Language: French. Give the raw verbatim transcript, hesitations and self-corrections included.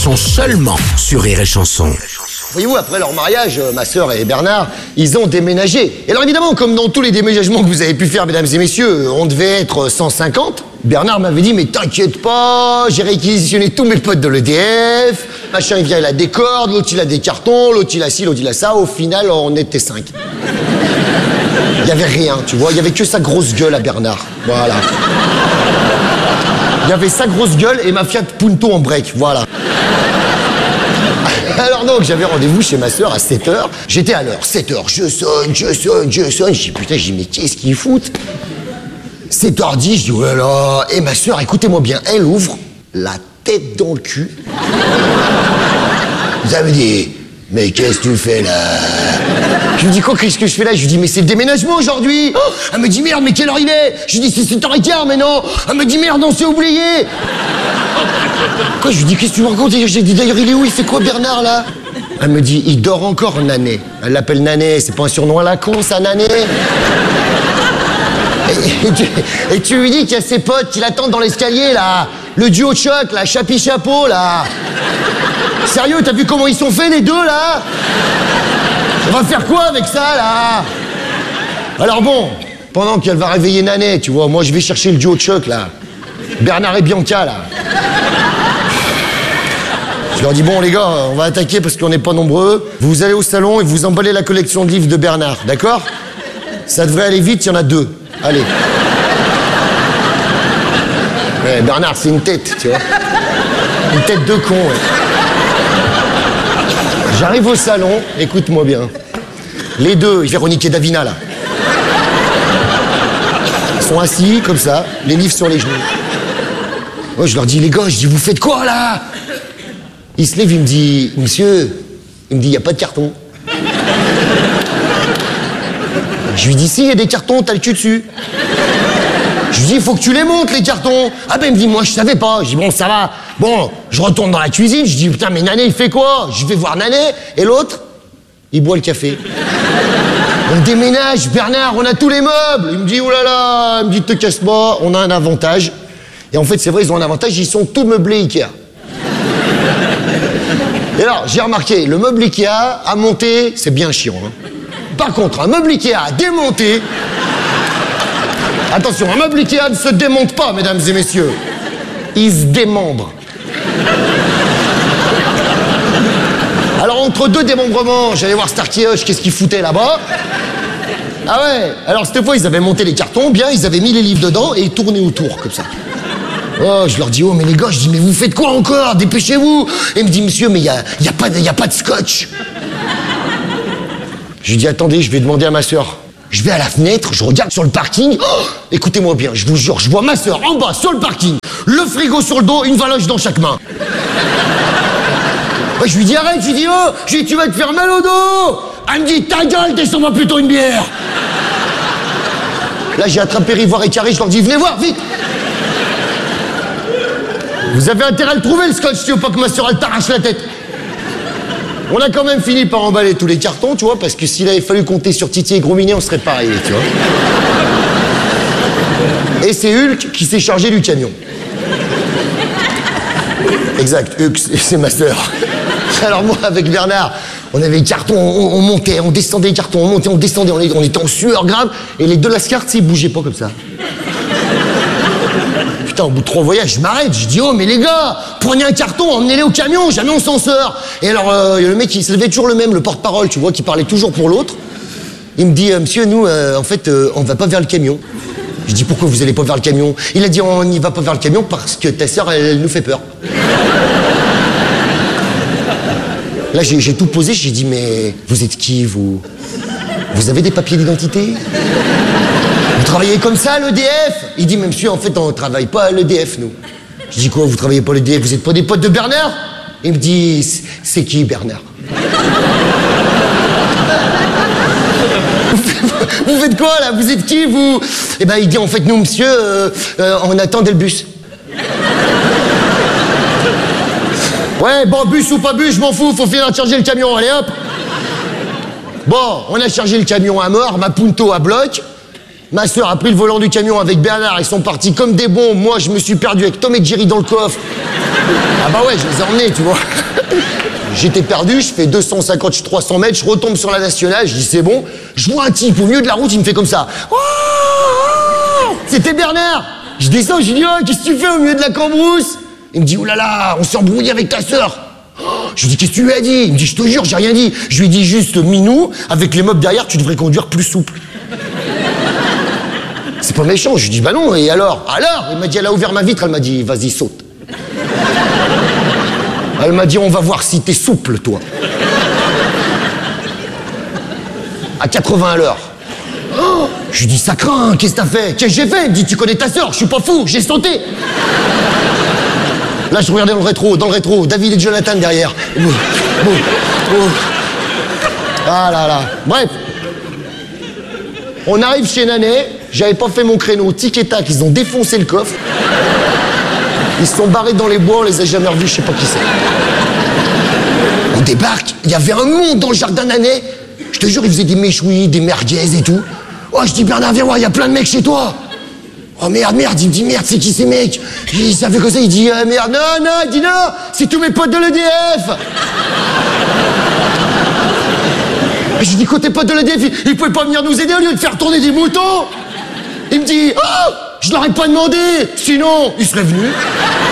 sont seulement sur Rire et Chanson. Voyez-vous, après leur mariage, ma sœur et Bernard, ils ont déménagé. Et alors évidemment, comme dans tous les déménagements que vous avez pu faire, mesdames et messieurs, on devait être cent cinquante. Bernard m'avait dit, mais t'inquiète pas, j'ai réquisitionné tous mes potes de l'E D F. Machin, il vient, il a des cordes, l'autre il a des cartons, l'autre il a ci, l'autre il a ça. Au final, on était cinq. Il y avait rien, tu vois, il y avait que sa grosse gueule à Bernard. Voilà. Il y avait sa grosse gueule et ma Fiat Punto en break, voilà. Alors donc, j'avais rendez-vous chez ma sœur à sept heures. J'étais à l'heure, sept heures, je sonne, je sonne, je sonne. Je dis, putain, je dis, mais qu'est-ce qu'ils foutent? sept heures dix, je dis, oh là là. Et ma sœur, écoutez-moi bien, elle ouvre la tête dans le cul. Ça me dit, mais qu'est-ce que tu fais là? Je lui dis, quoi, qu'est-ce que je fais là? Je lui dis, mais c'est le déménagement aujourd'hui. Oh, elle me dit, merde, mais quelle heure il est? Je lui dis, c'est sept heures quinze, mais non. Elle me dit, merde, on s'est oublié. Quoi, je lui dis, qu'est-ce que tu me racontes? J'ai dit, d'ailleurs, il est où? Il fait quoi, Bernard, là? Elle me dit, il dort encore, Nané. Elle l'appelle Nané, c'est pas un surnom à la con, ça, Nané. Et, et, tu, et tu lui dis qu'il y a ses potes qui l'attendent dans l'escalier, là. Le duo de choc, là, Chapi-Chapeau, là. Sérieux, t'as vu comment ils sont faits, les deux, là? On va faire quoi avec ça, là? Alors bon, pendant qu'elle va réveiller Nané, tu vois, moi, je vais chercher le duo de choc, là. Bernard et Bianca, là. Je leur dis, bon, les gars, on va attaquer parce qu'on n'est pas nombreux. Vous allez au salon et vous emballez la collection de livres de Bernard, d'accord? Ça devrait aller vite, il y en a deux. Allez. Ouais, Bernard, c'est une tête, tu vois. Une tête de con, ouais. J'arrive au salon, écoute-moi bien. Les deux, Véronique et Davina, là. Ils sont assis, comme ça, les livres sur les genoux. Oh, je leur dis, les gars, je dis, vous faites quoi, là? Il se lève, il me dit, monsieur, il me dit, il n'y a pas de carton. Je lui dis, si, il y a des cartons, t'as le cul dessus. Je lui dis, il faut que tu les montes, les cartons. Ah ben, il me dit, moi, je savais pas. Je dis, bon, ça va. Bon, je retourne dans la cuisine, je dis, putain, mais Nané, il fait quoi? Je vais voir Nané. Et l'autre, il boit le café. On déménage, Bernard, on a tous les meubles. Il me dit, oh là là, il me dit, te casse pas, on a un avantage. Et en fait, c'est vrai, ils ont un avantage, ils sont tous meublés Ikea. Et alors, j'ai remarqué, le meuble Ikea à monter, c'est bien chiant. Hein. Par contre, un meuble Ikea à démonter... Attention, un meuble Ikea ne se démonte pas, mesdames et messieurs. Il se démembre. Alors, entre deux démembrements, j'allais voir Starkey Hush, qu'est-ce qu'il foutait là-bas. Ah ouais, alors cette fois, ils avaient monté les cartons, bien, ils avaient mis les livres dedans et ils tournaient autour, comme ça. Oh, je leur dis, oh, mais les gars, je dis, mais vous faites quoi encore? Dépêchez-vous. Et il me dit, monsieur, mais il n'y a, y a, pas de, y a pas de scotch. Je lui dis, attendez, je vais demander à ma sœur. Je vais à la fenêtre, je regarde sur le parking. Oh, écoutez-moi bien, je vous jure, je vois ma sœur en bas, sur le parking, le frigo sur le dos, une valoche dans chaque main. Ouais, je lui dis, arrête, je lui dis, oh, je lui dis, tu vas te faire mal au dos. Elle me dit, ta gueule, descends-moi plutôt une bière. Là, j'ai attrapé Rivoire et Carré, je leur dis, venez voir, vite. Vous avez intérêt à le trouver, le scotch, tu veux pas que ma sœur, elle t'arrache la tête. On a quand même fini par emballer tous les cartons, tu vois, parce que s'il avait fallu compter sur Titi et Gros Minet, on serait pas arrivé, tu vois. Et c'est Hulk qui s'est chargé du camion. Exact, Hulk, c'est ma sœur. Alors moi, avec Bernard, on avait les cartons, on, on montait, on descendait les cartons, on montait, on descendait, on était, on était en sueur grave, et les deux lascars, tu sais, ils bougeaient pas comme ça. Putain, au bout de trois voyages, je m'arrête, je dis, oh, mais les gars, prenez un carton, emmenez-les au camion, jamais on s'en sort. Et alors, euh, le mec, il se levait toujours le même, le porte-parole, tu vois, qui parlait toujours pour l'autre. Il me dit, euh, monsieur, nous, euh, en fait, euh, on va pas vers le camion. Je dis, pourquoi vous allez pas vers le camion? Il a dit, on n'y va pas vers le camion parce que ta sœur, elle, elle nous fait peur. Là, j'ai, j'ai tout posé, j'ai dit, mais vous êtes qui, vous? Vous avez des papiers d'identité? Vous travaillez comme ça à l'E D F? Il dit, mais monsieur, en fait, on ne travaille pas à l'E D F, nous. Je dis, quoi, vous travaillez pas à l'E D F? Vous êtes pas des potes de Bernard? Il me dit, c'est qui, Bernard? Vous faites quoi, là? Vous êtes qui, vous? Eh ben, il dit, en fait, nous, monsieur, euh, euh, on attendait le bus. Ouais, bon, bus ou pas bus, je m'en fous, faut finir de charger le camion, allez, hop. Bon, on a chargé le camion à mort, ma Punto à bloc. Ma sœur a pris le volant du camion avec Bernard, ils sont partis comme des bons. Moi, je me suis perdu avec Tom et Jerry dans le coffre. Ah bah ouais, je les ai emmenés, tu vois. J'étais perdu, je fais deux cent cinquante, trois cents mètres, je retombe sur la nationale, je dis c'est bon. Je vois un type au milieu de la route, il me fait comme ça. Oh, c'était Bernard. Je descends, je lui dis oh, qu'est-ce que tu fais au milieu de la cambrousse? Il me dit oh là là, on s'est embrouillé avec ta sœur. Je lui dis qu'est-ce que tu lui as dit? Il me dit je te jure, j'ai rien dit. Je lui ai dit juste Minou, avec les meubles derrière, tu devrais conduire plus souple. C'est pas méchant, je lui dis bah non, et alors? Alors? Il m'a dit elle a ouvert ma vitre, elle m'a dit vas-y saute. Elle m'a dit on va voir si t'es souple toi. À quatre-vingts à l'heure. Oh, je lui dis ça craint, qu'est-ce que t'as fait? Qu'est-ce que j'ai fait? Il me dit tu connais ta sœur, je suis pas fou, j'ai sauté. Là je regardais dans le rétro, dans le rétro, David et Jonathan derrière. Oh, oh, oh. Ah là là. Bref. On arrive chez Nanet, j'avais pas fait mon créneau, tic et tac, ils ont défoncé le coffre. Ils se sont barrés dans les bois, on les a jamais revus, je sais pas qui c'est. On débarque, il y avait un monde dans le jardin Nanet. Je te jure, ils faisaient des méchouis, des merguez et tout. Oh, je dis Bernard, viens voir, il y a plein de mecs chez toi. Oh merde, merde, il me dit merde, c'est qui ces mecs? Il savait que ça, il dit euh, merde, non, non, il dit non, c'est tous mes potes de l'E D F. Et je dis côté potes de l'E D F, ils, ils pouvaient pas venir nous aider au lieu de faire tourner des moutons. Il me dit oh, je leur ai pas demandé, sinon ils seraient venus.